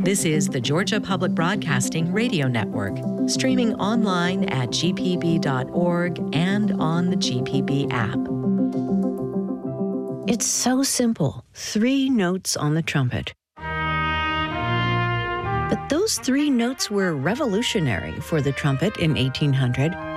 This is the Georgia Public Broadcasting Radio Network, streaming online at gpb.org and on the GPB app. It's so simple. 3 notes on the trumpet. But those 3 notes were revolutionary for the trumpet in 1800.